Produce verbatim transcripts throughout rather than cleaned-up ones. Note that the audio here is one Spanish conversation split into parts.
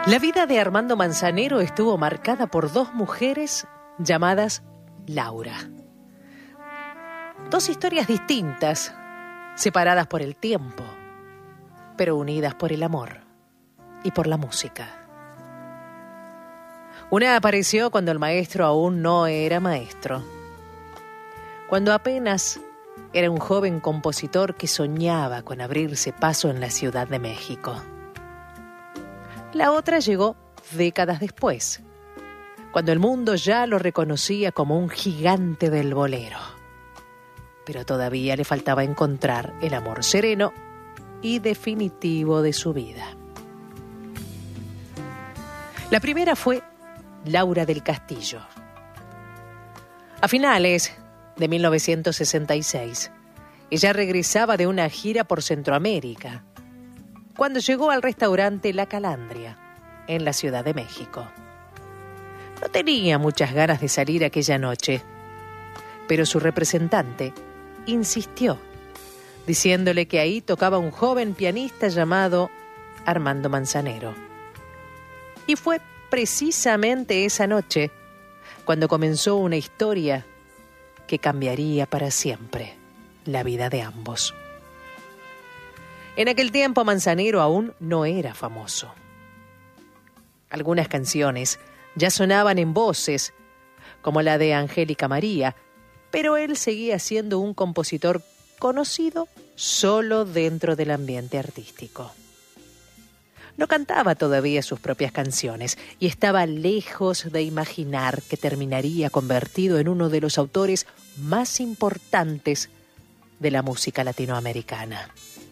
La vida de Armando Manzanero estuvo marcada por dos mujeres llamadas Laura. Dos historias distintas, separadas por el tiempo, pero unidas por el amor y por la música. Una apareció cuando el maestro aún no era maestro, cuando apenas era un joven compositor que soñaba con abrirse paso en la Ciudad de México. La otra llegó décadas después, cuando el mundo ya lo reconocía como un gigante del bolero. Pero todavía le faltaba encontrar el amor sereno y definitivo de su vida. La primera fue Laura del Castillo. A finales de mil novecientos sesenta y seis, ella regresaba de una gira por Centroamérica, cuando llegó al restaurante La Calandria, en la Ciudad de México. No tenía muchas ganas de salir aquella noche, pero su representante insistió, diciéndole que ahí tocaba un joven pianista llamado Armando Manzanero. Y fue precisamente esa noche cuando comenzó una historia que cambiaría para siempre la vida de ambos. En aquel tiempo Manzanero aún no era famoso. Algunas canciones ya sonaban en voces, como la de Angélica María, pero él seguía siendo un compositor conocido solo dentro del ambiente artístico. No cantaba todavía sus propias canciones y estaba lejos de imaginar que terminaría convertido en uno de los autores más importantes de la música latinoamericana.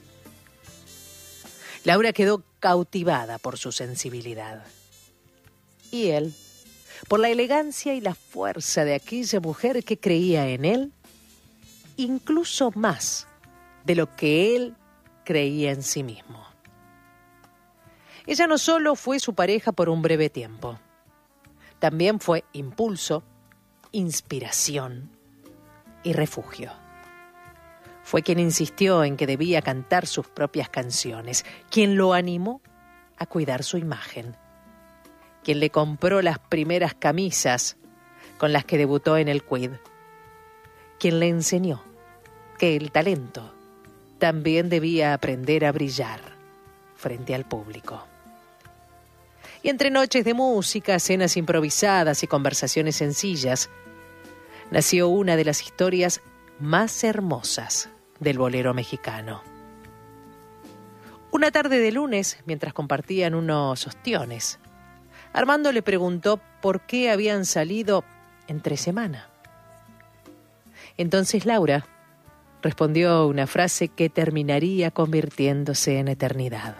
Laura quedó cautivada por su sensibilidad. Y él, por la elegancia y la fuerza de aquella mujer que creía en él, incluso más de lo que él creía en sí mismo. Ella no solo fue su pareja por un breve tiempo, también fue impulso, inspiración y refugio. Fue quien insistió en que debía cantar sus propias canciones, quien lo animó a cuidar su imagen, quien le compró las primeras camisas con las que debutó en el Quid, quien le enseñó que el talento también debía aprender a brillar frente al público. Y entre noches de música, cenas improvisadas y conversaciones sencillas, nació una de las historias más hermosas del bolero mexicano. Una tarde de lunes, mientras compartían unos ostiones, Armando le preguntó por qué habían salido entre semana. Entonces Laura respondió una frase que terminaría convirtiéndose en eternidad.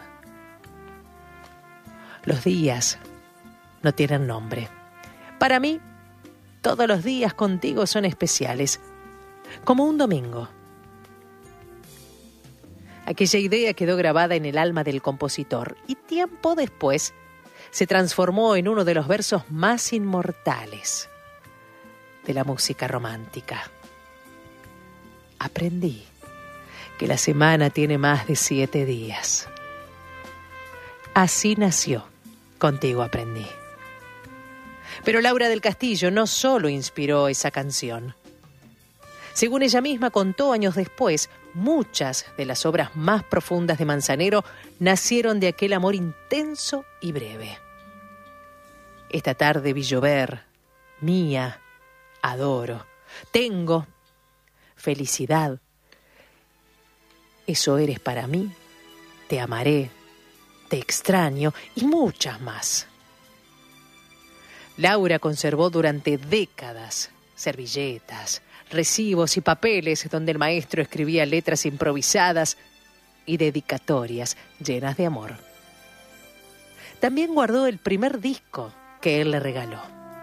Los días no tienen nombre. Para mí, todos los días contigo son especiales, como un domingo. Aquella idea quedó grabada en el alma del compositor y tiempo después se transformó en uno de los versos más inmortales de la música romántica. Aprendí que la semana tiene más de siete días. Así nació Contigo aprendí. Pero Laura del Castillo no solo inspiró esa canción. Según ella misma contó años después, muchas de las obras más profundas de Manzanero nacieron de aquel amor intenso y breve. Esta tarde vi llover, mía, adoro, tengo, felicidad. Eso eres para mí, te amaré, te extraño y muchas más. Laura conservó durante décadas servilletas, recibos y papeles donde el maestro escribía letras improvisadas y dedicatorias llenas de amor. También guardó el primer disco que él le regaló.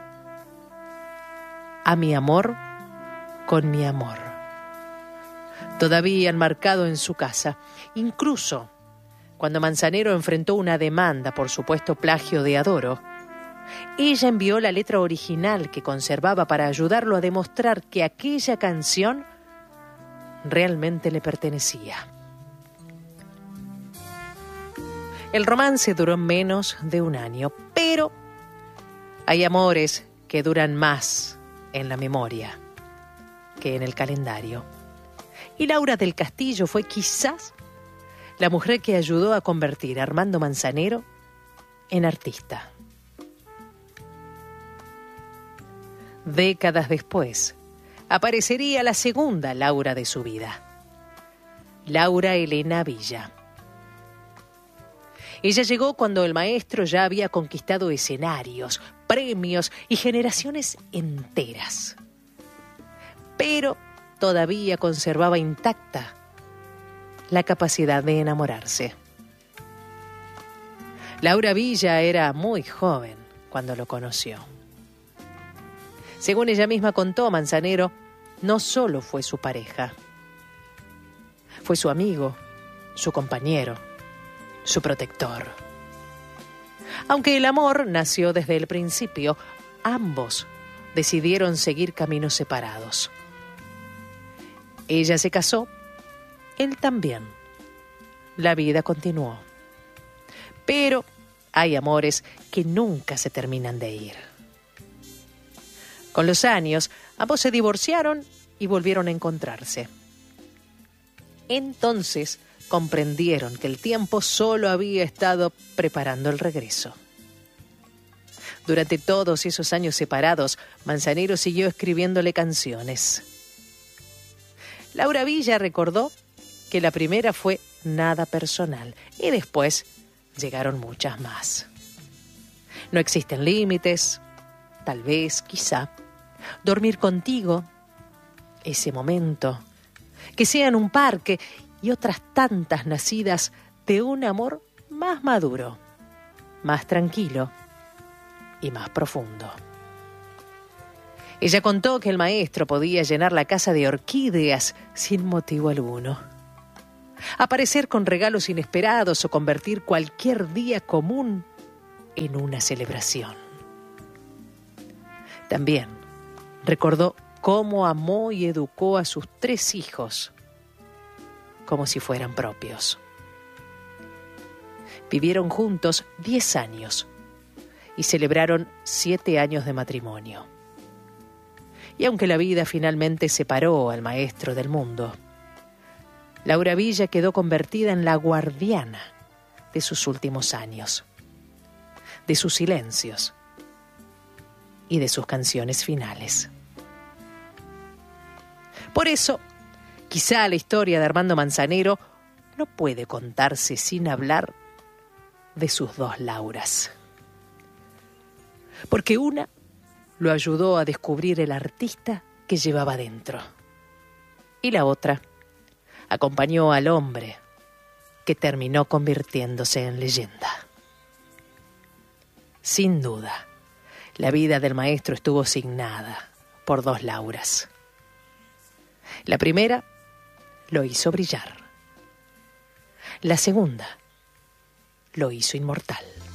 A mi amor, con mi amor. Todavía enmarcado en su casa, incluso cuando Manzanero enfrentó una demanda por supuesto plagio de Adoro, ella envió la letra original que conservaba para ayudarlo a demostrar que aquella canción realmente le pertenecía. El romance duró menos de un año, pero hay amores que duran más en la memoria que en el calendario. Y Laura del Castillo fue quizás la mujer que ayudó a convertir a Armando Manzanero en artista. Décadas después, aparecería la segunda Laura de su vida, Laura Elena Villa. Ella llegó cuando el maestro ya había conquistado escenarios, premios y generaciones enteras. Pero todavía conservaba intacta la capacidad de enamorarse. Laura Villa era muy joven cuando lo conoció. Según ella misma contó, Manzanero no solo fue su pareja, fue su amigo, su compañero, su protector. Aunque el amor nació desde el principio, ambos decidieron seguir caminos separados. Ella se casó, él también. La vida continuó. Pero hay amores que nunca se terminan de ir. Con los años, ambos se divorciaron y volvieron a encontrarse. Entonces comprendieron que el tiempo solo había estado preparando el regreso. Durante todos esos años separados, Manzanero siguió escribiéndole canciones. Laura Villa recordó que la primera fue Nada Personal y después llegaron muchas más. No existen límites, tal vez, quizá, Dormir Contigo, Ese Momento, Que sea en un parque y otras tantas nacidas de un amor más maduro, más tranquilo y más profundo. Ella contó que el maestro podía llenar la casa de orquídeas sin motivo alguno, aparecer con regalos inesperados o convertir cualquier día común en una celebración. También recordó cómo amó y educó a sus tres hijos como si fueran propios. Vivieron juntos diez años y celebraron siete años de matrimonio. Y aunque la vida finalmente separó al maestro del mundo, Laura Villa quedó convertida en la guardiana de sus últimos años, de sus silencios y de sus canciones finales. Por eso, quizá la historia de Armando Manzanero no puede contarse sin hablar de sus dos Lauras. Porque una lo ayudó a descubrir el artista que llevaba dentro. Y la otra acompañó al hombre que terminó convirtiéndose en leyenda. Sin duda, la vida del maestro estuvo signada por dos Lauras. La primera lo hizo brillar. La segunda lo hizo inmortal.